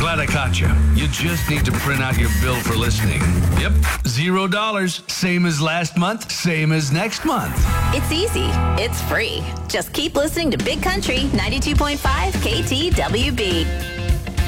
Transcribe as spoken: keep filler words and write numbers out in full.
glad I caught you. You just need to print out your bill for listening. Yep, zero dollars. Same as last month, same as next month. It's easy. It's free. Just keep listening to Big Country ninety-two point five K T W B.